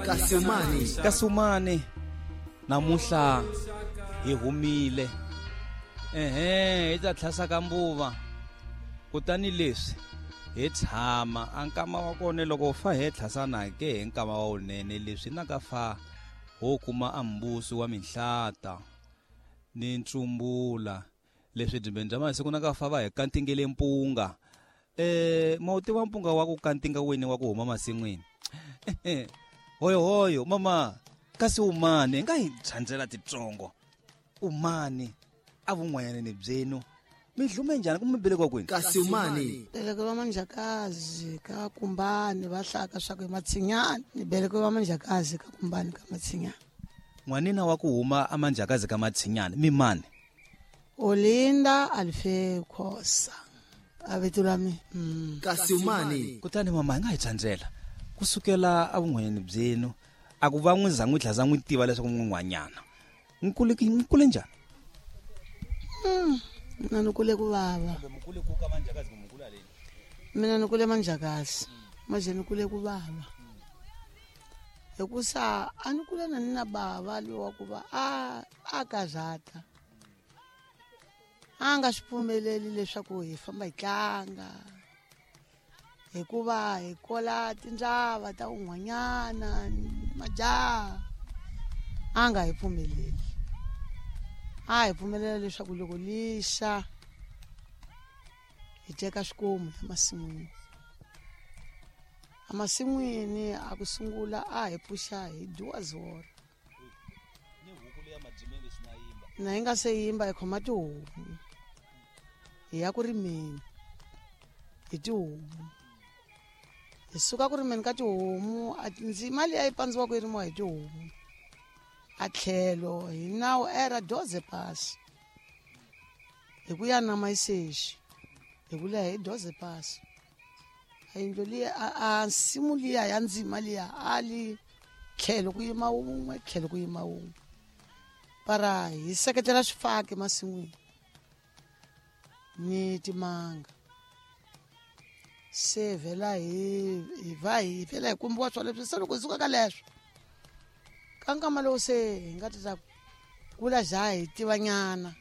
Kasumani namuhla hi humile hi ta tlhasa ka mbuva kutani leswi hi tshama ankama wa kona loko fa hi tlhasana ke hi nkama wa unene leswi na ka fa ho kuma ambusi wa mihlata ni ntsumbula leswi dimbeni bya masiku na ka fa va hi kantingele mpunga mawuti wa mpunga wa ku kantinga weni wa ku huma masin'wini hoyo mama kasi umani nga hi tshandzela titsongo umani avun'wanyana ni byenu mi hlume njhani ku mi belekwa kwini kasi umani belekiwa manjakazi ka kumbani va hlaka swa ku matsinyani ni belekiwa manjakazi ka kumbani ka matsinyani n'wanina wa ku huma amanjakazi ka matsinyani mi mani Olinda Alfe Khosa avitula mi kasi umani kutani mama nga hi tshandzela kusukela avun'wanyani byenu aku va n'wi za n'wi tlhasa n'wi tiva leswaku n'wanyana nkule njhani mina nikule ku vava mina nikule manjakazi maje nikule ku vava hikusa a nikule na nina bava liwa ku va a kazata a nga swi pfumeleli leswaku hi famba hi tlanga hikuva hi kola tinjava ta un'wanyana majaha a nga hi pfumeleli a hi pfumelela leswaku loko lixa hi teka swikomu emasin'wini a ku sungula a hi puxa hi dyiwa zora na hi nga se yimba hi khoma tihomu hi ya ku rimeni hi tihomu hi suka ku rimeni ka tihomu ndzima leyi a yi pandziwa ku yi rimiwa hi tihomu a tlhelo hi nawu era 12 pasi hi ku ya na mayiseshi hi ku leha hi 12 pasi a yindlo liya a nsimu liya ya ndzima liya a li tlhelo ku yima wun'we tlhelo ku yima wun'we para hi seketela swifaki masin'wini ni timanga se vhela hi vhela hi kumbiwa swo leswi se loko hi suka ka leswo ka nkama lowu se hi nga tita kula jaha hi tivanyana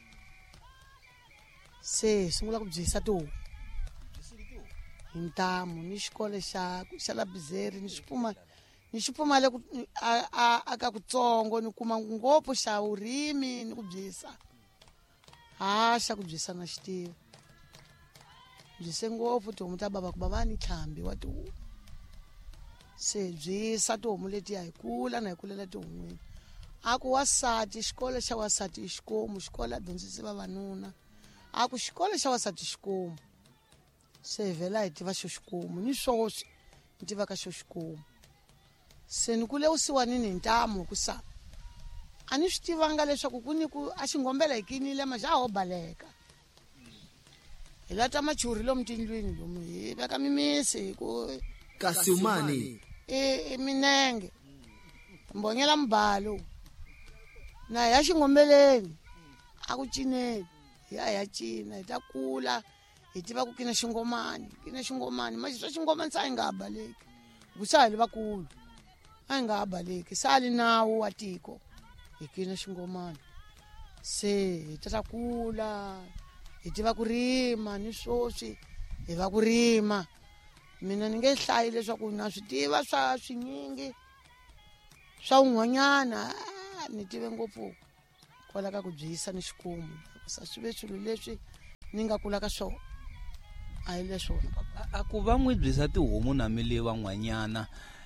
se hi sungula ku byisa tihomu hi ntamu ni xikole xa labizeri ni xi pfumale aka kutsongo ni kuma ngopfu xa urimi ni ku byisa xa ku byisa na xitiva byise ngopfu tihomu ta baba ku baba ni tlhambi wa tihomu se byisa tihomu letiya hi kula na hi kulela tihomweni a ku wasati xikolo xa wasati i xikomu xikolo a dyondzisi vavanuna a ku xikolo xa wasati xikomu se hi vhela hi tiva xo xikomu ni swoswi ni tivaka xo xikomu se ni kule vusiwanini hi ntamu hikusa a ni swi tivanga leswaku ku ni ku a xingombela hi kinile majaha ho baleka hi lata machuri lomu tindlwini lomu hi veka mimisi hi ku kasi umani i minenge mbonyela mbalo na ya xingombeleni a ku cineni hi ya cina hi ta kula hi tiva ku kina xingomani maji swa xingomani sa hi nga ha baleki ku sa hi li vakulu a hi nga ha baleki sa li nawu wa tiko hi kina xingomani se hi ta kula hi tiva ku rima ni swoswi hi va ku rima mina ni nge hlayi leswaku na swi tiva swa swinyingi swa un'wanyana ni tive ngopfu kwala ka ku byisa ni xikomu sa swi ve swilo leswi ni nga kula ka swona a hi leswona a ku va n'wi byisa tihomu na mi le van'wanyana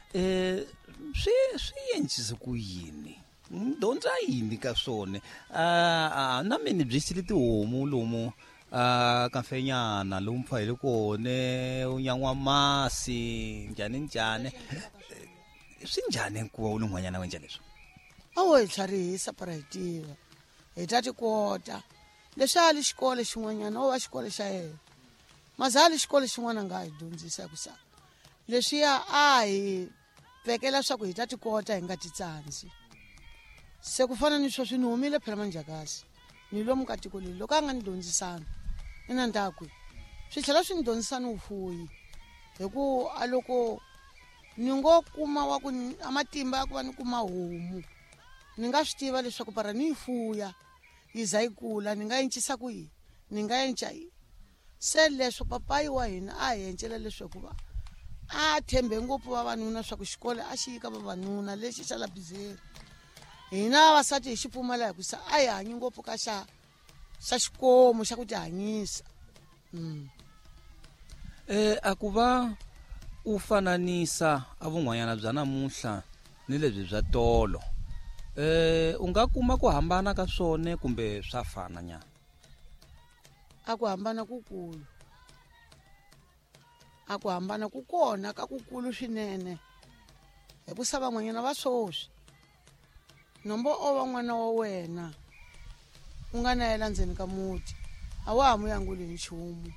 swi endlise ku yini dyondza yini ka swona na mi ni byisile tihomu lomu ka mfenyana lomu pfa hi le kone unyan'wa masi njhani swi njhani ku va u n'wanyana wa njhani leswi a wo hi tlharihisa para hi tiva hi ta tikota leswi a li xikolo xin'wanyana o va xikolo xa yena maza ali xikolo xin'wana nga hi dyondzisa ku sa leswiya a hi vekela swa ku hi ta tikota hi nga titsandzi se ku fana ni sweswi ni humile phela manjakazi ni lomu ka tiko leri loko a nga ni dyondzisanga ina ndakwe swi tlhela swi ni dyondzisa ni vufuyi hi ku a loko ni ngo kuma wa ku amatimba ya ku va ni kuma homu ni nga swi tiva leswaku para ni yi fuya yi za yi kula ni nga yencisa ku yini ni nga yenca yini se leswo papayi wa hina a hi yencela leswaku va a tshembe ngopfu vavanuna swa ku xikolo a xi yika vavanuna lexi xa la Bizeri hina vavasati hi xi pfumala hikusa a hi hanyi ngopfu ka xa xikomo xa ku tihanyisa. A ku va u fananisa a vun'wanyana bya namuntlha ni lebyi bya tolo u nga kuma ku hambana ka swona kumbe swa fana nyana? A ku hambana kukulu, a ku hambana ku kona ka kukulu swinene hikusa van'wanyana va swoswi nombo o va n'wana wa wena u nga na yela ndzeni ka muti a wa ha mu yanguli hi nchumu,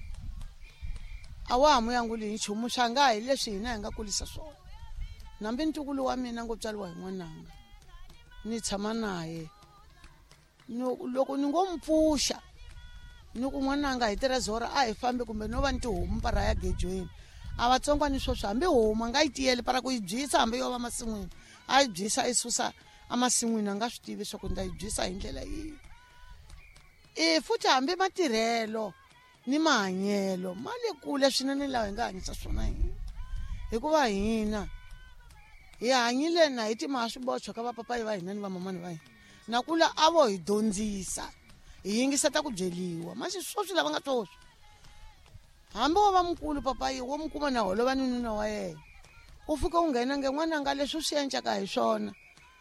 a wa ha mu yanguli hi nchumu swa nga hi leswi hina hi nga kulisa swona. Nambi ntukulu wa mina ngo tswaliwa hi n'wananga ni tshama naye loko ni ngo mpfuxa ni ku n'wananga hi tirezora a hi fambi kumbe no va ni tihomu para ya gejweni a vatsongwani swoswi hambi homu a nga yi tiyeli para ku yi byisa hambi yo va masin'wini a yi byisa yi susa amasin'wini a nga swi tivi swa ku nda yi byisa hi ndlela yihi. Futhi hambi matirhelo ni mahanyelo ma le kule swinene lawa hi nga hanyisa swona hina hikuva hina hi hanyile na hi timaha swibocho ka vapapayi va hina ni vamamani va hina na kula a vo hi dyondzisa hi yingiseta ku byeliwa masi swoswi lava nga swoswi hambi wo va mukulu papayi wo mi kuma na holova ni nuna wa yena u fika u nghena nge n'wananga leswi swi endlaka hi swona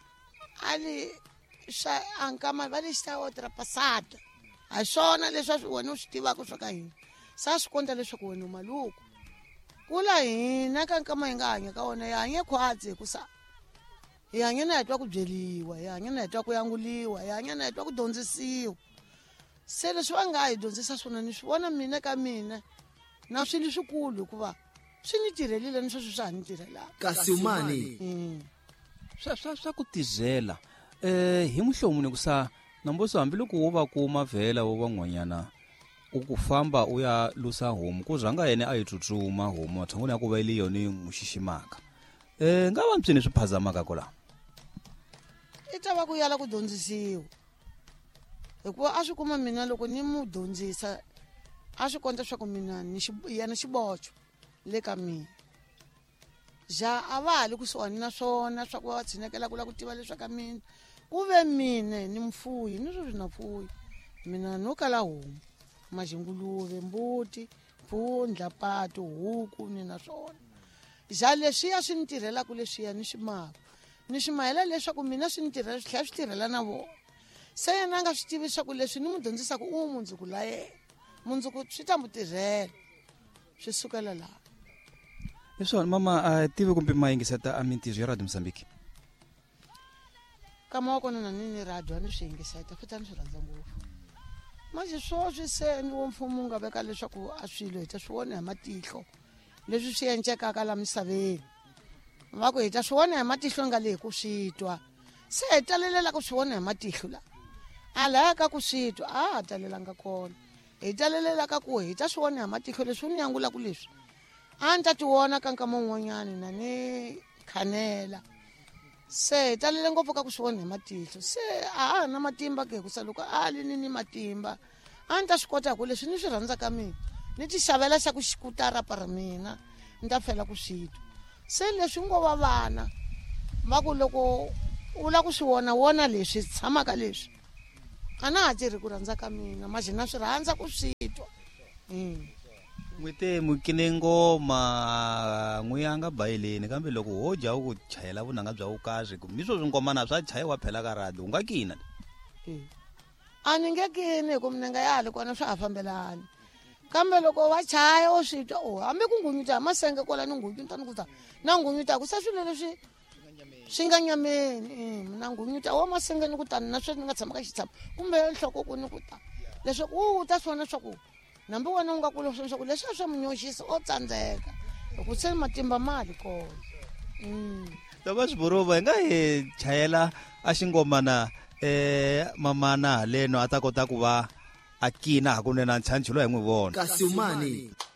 ali swa ankama va le xitawotra pasata a swona leswi wena u swi tivaka swa ka hina sa swi konta leswaku wena u maluku kula hina ka nkama hi nga hanya ka wona hi hanye khwatsi hikusa hi hanya na hi twa ku byeliwa hi hanya na hi twa ku yanguliwa hi hanya na hi twa ku dyondzisiwa. Se leswi va nga hi dyondzisa swona ni swi vona mina ka mina na swi leswikulu hikuva swi ni tirhelile ni sweswi swa ha ni tirhelaka. Kasumani swa ku tizela hi muhlomuni kusa namboso hambiloko wo va kuma vhela wo van'wanyana u ku famba u ya lusa homu ku rhanga yena a yi tsutsuma homu mathanguni ya ku va ile yoni muxiximaka nga va mpsini swi phazamaka kola i ta va ku yala ku dyondzisiwa hikuva a swi kuma mina loko ni mu dyondzisa a swi konta swa ku mina ni yana xibocho le ka mina ja a va hali kusuhani na swona swa ku va tshinekela ku la ku tiva leswa ka mina ku ve mina ni mfuyi ni sweswi na mfuyi mina no kala homu majinguluve mbuti pfundla pato huku ni na swona ja leswiya swi ni tirhelaka leswiya ni swi maka ni swi mahela leswaku mina swi ni tirhela swi tlhela swi tirhela na vona se yena a nga swi tivi swa ku leswi ni mu dyondzisaka u mundzuku la yena mundzuku swi ta mu tirhela swi sukela laha. Leswi mama a tivi kumbe ma yingiseta a mintirho ya Radio Mozambique kama wa kona na nini radio a ni swi yingiseta futhi a ni swi rhandza ngopfu manje swoswi se ni wo mfumo nga veka leswaku a swilo hi ta swi vona hi matihlo leswi swi endlekaka la misaveni va ku hi ta swi vona hi matihlo nga le hi ku swi twa se hi talelela ku swi vona hi matihlo la a laya ka ku swi twa a ha talelanga kona hi talelela ka ku hi ta swi vona hi matihlo leswi ni yangula ku leswi a ni ta ti vona ka nkama wun'wanyani na ni khanela se hi talele ngopfu ka ku swi vona hi matihlo se a ha na matimba ke hikusa loko a li ni matimba a ni ta swi kota hi ku leswi ni swi rhandzaka mina ni ti xavela xa ku xikutara para mina ni ta fela ku swi twa se leswi ngo va vana va ku loko u la ku swi vona leswi tshamaka leswi a na ha tirhi ku rhandza ka mina maje na swi rhandza ku swi twa. N'wite mukine ngoma n'wi a nga bayeleni kambe loko ho dya u ku chayela vunanga bya vukahle mi swo swingomana swa chayiwa phela ka radio u nga kina a ni nge kini hi ku minenge ya hali kona swa ha fambelani kambe loko va chaya o swi twa hambi ku ngunyuta hi masenge kola ni ngunyuta ni ku ta na ngunyuta ku sa swilo leswi swi nga nyameni na ngunyuta wa masenge ni ku tani na sweswi ni nga tshama ka xitshamo kumbe nhloko ku ni ku ta leswaku u ta swona swa ku nambi wena u nga kula swona swa ku leswi swa munyoxisa o tsandzeka loko se matimba mali kona. Tava swiborova hi nga hi chayela a xingomana mamana haleno a ta kota ku va a kina hakunene na ntshwantshulo hi n'wi vona Kasumani